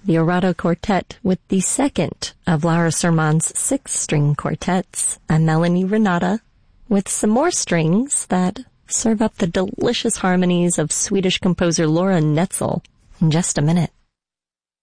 the Orato Quartet with the second of Laura Sermon's 6-string quartets. I'm Melanie Renata with some more strings that serve up the delicious harmonies of Swedish composer Laura Netzel in just a minute.